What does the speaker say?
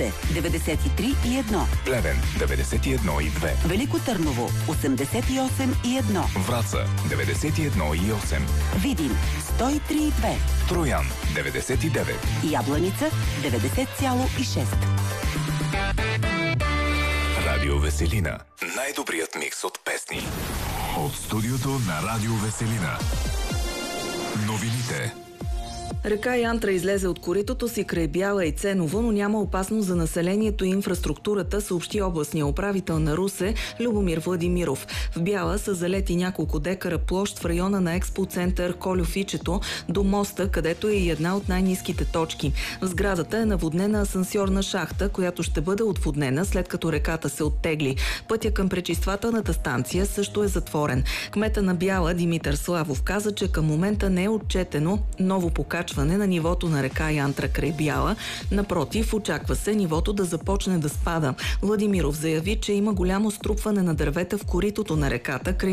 93,1. Плевен 91,2. Велико Търново 88,1. Враца 91,8. Видин 103,2. Троян 99. Ябланица 90,6. Радио Веселина. Най-добрият микс от песни. От студиото на Радио Веселина. Новините. Река Янтра излезе от коритото си край Бяла и Ценово, но няма опасност за населението и инфраструктурата, съобщи областния управител на Русе Любомир Владимиров. В Бяла са залети няколко декара площ в района на експоцентър Колюфичето до моста, където е и една от най-ниските точки. В сградата е наводнена асансьорна шахта, която ще бъде отводнена след като реката се оттегли. Пътя към пречиствателната станция също е затворен. Кмета на Бяла Димитър Славов каза, че към момента не е отчетено ново покачване на нивото на река Янтра край Бяла. Напротив, очаква се нивото да започне да спада. Владимиров заяви, че има голямо струпване на дървета в коритото на реката край